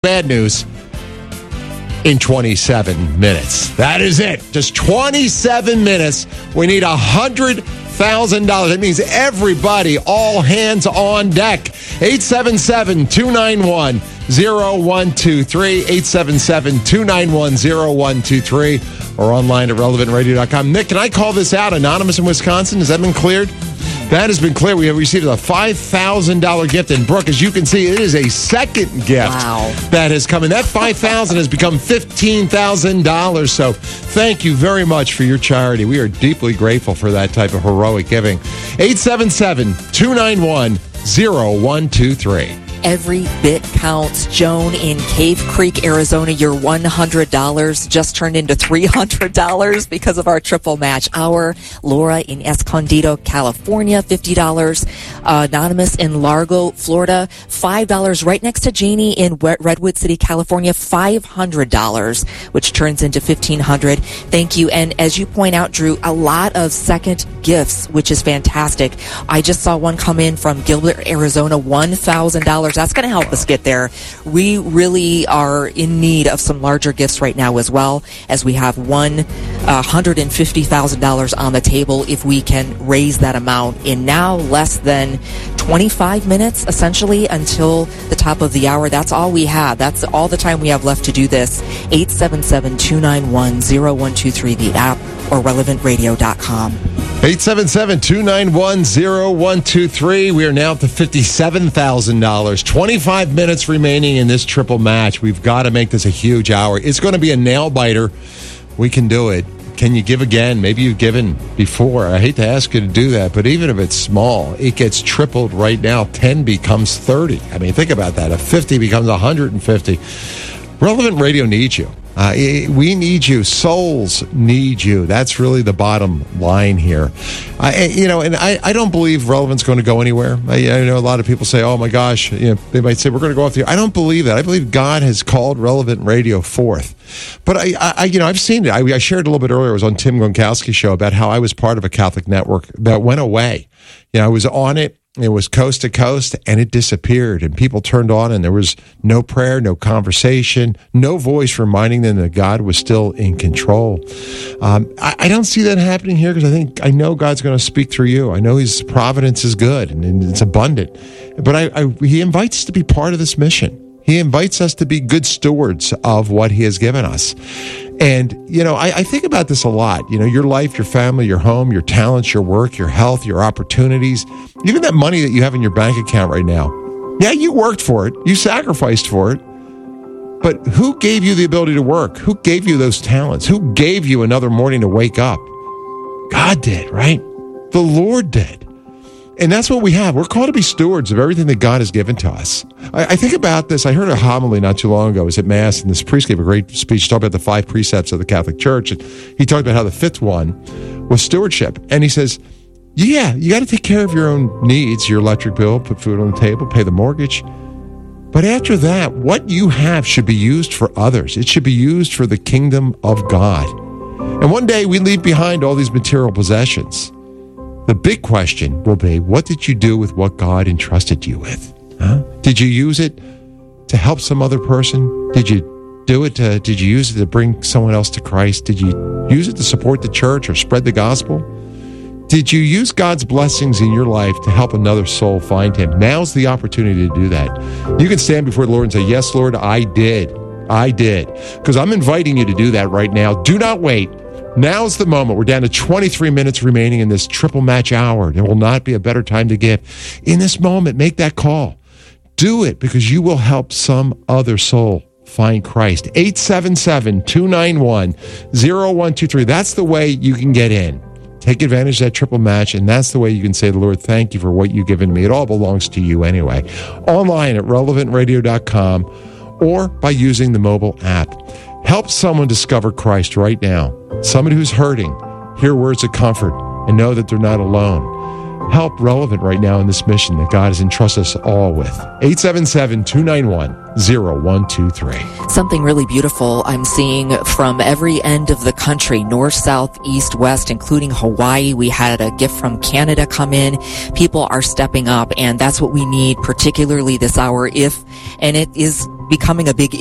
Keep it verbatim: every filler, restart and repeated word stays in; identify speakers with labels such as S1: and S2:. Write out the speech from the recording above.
S1: Bad news in twenty-seven minutes. That is it. Just twenty-seven minutes. We need one hundred thousand dollars. That means everybody, all hands on deck. eight seven seven, two nine one, zero one two three. eight seven seven, two nine one, zero one two three. Or online at relevant radio dot com. Nick, can I call this out? Anonymous in Wisconsin? Has that been cleared? That has been clear. We have received a five thousand dollars gift. And, Brooke, as you can see, it is a second gift
S2: wow.
S1: that has come in. That five thousand dollars has become fifteen thousand dollars. So thank you very much for your charity. We are deeply grateful for that type of heroic giving. eight seven seven, two nine one, zero one two three.
S2: Every bit counts. Joan in Cave Creek, Arizona, your one hundred dollars just turned into three hundred dollars because of our triple match hour. Laura in Escondido, California, fifty dollars. Uh, Anonymous in Largo, Florida, five dollars. Right next to Janie in Redwood City, California, five hundred dollars, which turns into fifteen hundred dollars. Thank you. And as you point out, Drew, a lot of second gifts, which is fantastic. I just saw one come in from Gilbert, Arizona, one thousand dollars. That's going to help us get there. We really are in need of some larger gifts right now as well, as we have one uh, hundred fifty thousand dollars on the table if we can raise that amount in now less than twenty-five minutes, essentially, until the top of the hour. That's all we have. That's all the time we have left to do this. eight seven seven, two nine one, zero one two three, the app, or relevant radio dot com.
S1: eight seven seven, two nine one, zero one two three. We are now up to fifty-seven thousand dollars. twenty-five minutes remaining in this triple match. We've got to make this a huge hour. It's going to be a nail biter. We can do it. Can you give again? Maybe you've given before. I hate to ask you to do that, but even if it's small, it gets tripled right now. ten becomes thirty. I mean, think about that. A fifty becomes one hundred fifty. Relevant Radio needs you. Uh, we need you. Souls need you. That's really the bottom line here. I, you know, and I, I don't believe Relevant's going to go anywhere. I, I know a lot of people say, oh my gosh, you know, they might say we're going to go off the air. I don't believe that. I believe God has called Relevant Radio forth. But I, I you know, I've seen it. I, I shared a little bit earlier. It was on Tim Gronkowski's show about how I was part of a Catholic network that went away. You know, I was on it. It was coast to coast, and it disappeared. And people turned on, and there was no prayer, no conversation, no voice reminding them that God was still in control. Um, I, I don't see that happening here because I think I know God's going to speak through you. I know His providence is good and, and it's abundant. But I, I, He invites us to be part of this mission. He invites us to be good stewards of what He has given us. And, you know, I, I think about this a lot. You know, your life, your family, your home, your talents, your work, your health, your opportunities, even that money that you have in your bank account right now. Yeah, you worked for it. You sacrificed for it. But who gave you the ability to work? Who gave you those talents? Who gave you another morning to wake up? God did, right? The Lord did. And that's what we have. We're called to be stewards of everything that God has given to us. I, I think about this. I heard a homily not too long ago. It was at Mass, and this priest gave a great speech talking about the five precepts of the Catholic Church. And he talked about how the fifth one was stewardship. And he says, yeah, you got to take care of your own needs, your electric bill, put food on the table, pay the mortgage. But after that, what you have should be used for others. It should be used for the kingdom of God. And one day we leave behind all these material possessions. The big question will be, what did you do with what God entrusted you with? Huh? Did you use it to help some other person? Did you do it to, did you use it to bring someone else to Christ? Did you use it to support the church or spread the gospel? Did you use God's blessings in your life to help another soul find Him? Now's the opportunity to do that. You can stand before the Lord and say, yes, Lord, I did. I did. Because I'm inviting you to do that right now. Do not wait. Now's the moment. We're down to twenty-three minutes remaining in this triple match hour. There will not be a better time to give. In this moment, make that call. Do it because you will help some other soul find Christ. eight seven seven, two nine one, zero one two three. That's the way you can get in. Take advantage of that triple match, and that's the way you can say to the Lord, thank you for what you've given me. It all belongs to you anyway. Online at relevant radio dot com or by using the mobile app. Help someone discover Christ right now. Somebody who's hurting, hear words of comfort, and know that they're not alone. Help Relevant right now in this mission that God has entrusted us all with. eight seven seven, two nine one, zero one two three.
S2: Something really beautiful I'm seeing from every end of the country, north, south, east, west, including Hawaii. We had a gift from Canada come in. People are stepping up, and that's what we need, particularly this hour. If, and it is becoming a big